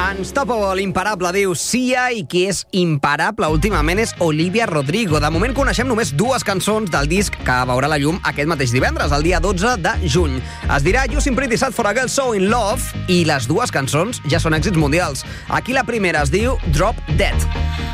Unstoppable, imparable, diu Sia, i qui és imparable últimament és Olivia Rodrigo. De moment coneixem només 2 cançons del disc que veurà la llum aquest mateix divendres, el dia 12 de juny. Es dirà You Seem Pretty Sad for a Girl So In Love, i les 2 cançons ja són èxits mundials. Aquí la primera es diu Drop Dead.